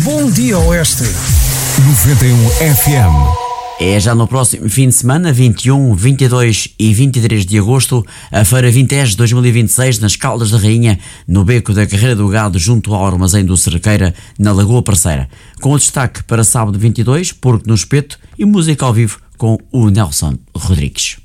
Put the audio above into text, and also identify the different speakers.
Speaker 1: Bom Dia Oeste.
Speaker 2: 91 FM.
Speaker 3: É já no próximo fim de semana, 21, 22 e 23 de agosto, a Feira Vintage 2026 nas Caldas da Rainha, no Beco da Carreira do Gado, junto ao Armazém do Cerqueira, na Lagoa Parceira. Com o destaque para sábado 22, Porco no Espeto e música ao vivo com o Nelson Rodrigues.